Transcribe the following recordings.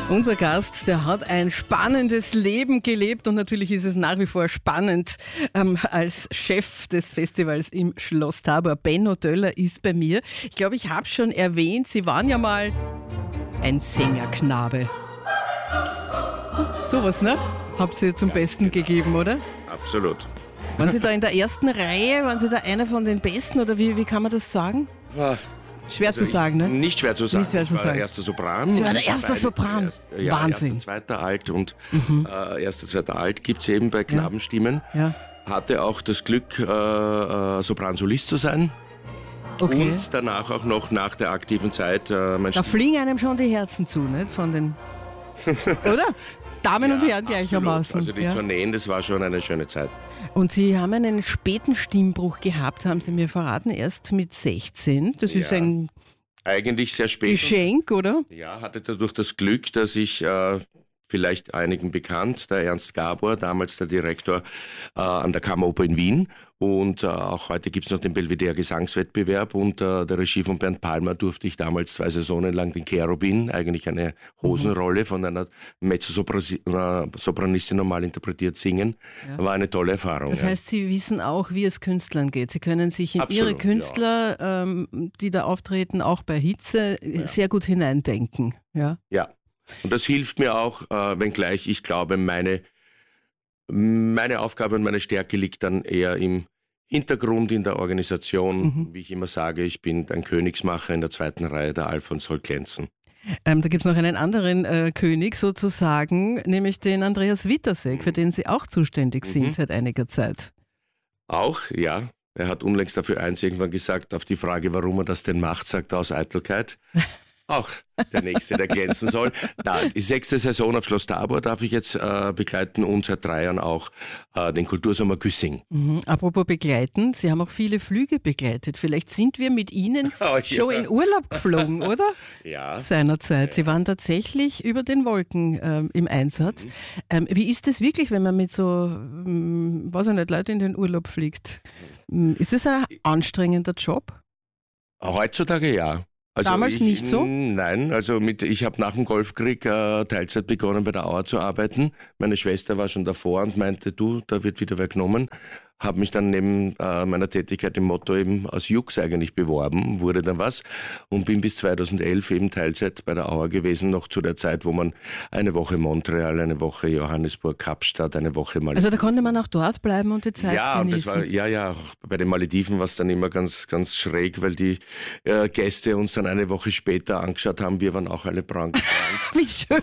Unser Gast, der hat ein spannendes Leben gelebt und natürlich ist es nach wie vor spannend als Chef des Festivals im Schloss Tabor. Benno Döller ist bei mir. Ich glaube, ich habe schon erwähnt, Sie waren ja mal ein Sängerknabe. Sowas, ne? Habt ihr zum Besten gegeben, oder? Absolut. Waren Sie da in der ersten Reihe? Waren Sie da einer von den Besten oder wie kann man das sagen? Schwer zu sagen, ne? Nicht schwer zu sagen. Nicht schwer zu Ich war sagen. der erste Sopran. Sie war der erste Sopran. Wahnsinn. Erster, zweiter Alt und erster, zweiter Alt gibt es eben bei Knabenstimmen. Ja. Hatte auch das Glück, Sopransolist zu sein. Okay. Und danach auch noch nach der aktiven Zeit mein Da fliegen einem schon die Herzen zu, nicht? Von den. Oder? Damen und Herren gleichermaßen. Also die Tourneen, das war schon eine schöne Zeit. Und Sie haben einen späten Stimmbruch gehabt, haben Sie mir verraten, erst mit 16. Das ist ein Eigentlich sehr spät. Geschenk, oder? Ja, hatte dadurch das Glück, dass ich vielleicht einigen bekannt, der Ernst Gabor, damals der Direktor an der Kammeroper in Wien. Und auch heute gibt es noch den Belvedere Gesangswettbewerb. Unter der Regie von Bernd Palmer durfte ich damals 2 Saisonen lang den Cherubin, eigentlich eine Hosenrolle von einer Mezzosopranistin normal interpretiert singen. Ja. War eine tolle Erfahrung. Das heißt, Sie wissen auch, wie es Künstlern geht. Sie können sich in Ihre Künstler, die da auftreten, auch bei Hitze, sehr gut hineindenken. Ja. Ja. Und das hilft mir auch, wenngleich ich glaube, meine Aufgabe und meine Stärke liegt dann eher im Hintergrund, in der Organisation. Wie ich immer sage, ich bin ein Königsmacher in der zweiten Reihe, der Alfons soll glänzen. Da gibt es noch einen anderen König sozusagen, nämlich den Andreas Wittersek, für den Sie auch zuständig sind seit einiger Zeit. Auch, ja. Er hat unlängst dafür irgendwann gesagt, auf die Frage, warum er das denn macht, sagt er aus Eitelkeit. Auch der Nächste, der glänzen soll. Die 6. Saison auf Schloss Tabor darf ich jetzt begleiten und seit 3 Jahren auch den Kultursommer Güssing. Apropos begleiten, Sie haben auch viele Flüge begleitet. Vielleicht sind wir mit Ihnen schon in Urlaub geflogen, oder? Ja. Seinerzeit. Sie waren tatsächlich über den Wolken im Einsatz. Wie ist es wirklich, wenn man mit so, weiß ich nicht, Leuten in den Urlaub fliegt? Ist das ein anstrengender Job? Heutzutage ja. Also damals nicht so? Nein, also ich habe nach dem Golfkrieg Teilzeit begonnen bei der Auer zu arbeiten. Meine Schwester war schon davor und meinte, da wird wieder wer genommen. Habe mich dann neben meiner Tätigkeit im Motto eben aus Jux eigentlich beworben, wurde dann was und bin bis 2011 eben Teilzeit bei der Auer gewesen, noch zu der Zeit, wo man eine Woche Montreal, eine Woche Johannesburg, Kapstadt, eine Woche Malediven. Also da konnte man auch dort bleiben und die Zeit genießen. Und das war, auch bei den Malediven war es dann immer ganz, ganz schräg, weil die Gäste uns dann eine Woche später angeschaut haben, wir waren auch alle braun. Wie schön.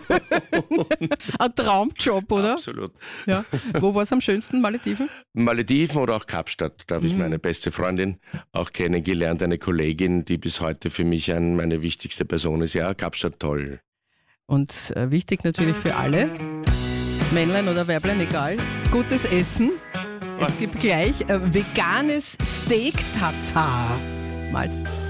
Ein Traumjob, oder? Absolut. Ja. Wo war es am schönsten, Malediven? Malediven oder auch Kapstadt. Da habe ich meine beste Freundin auch kennengelernt, eine Kollegin, die bis heute für mich meine wichtigste Person ist. Ja, Kapstadt toll. Und wichtig natürlich für alle, Männlein oder Weiblein, egal, gutes Essen. Es gibt gleich veganes Steak Tartar. Mal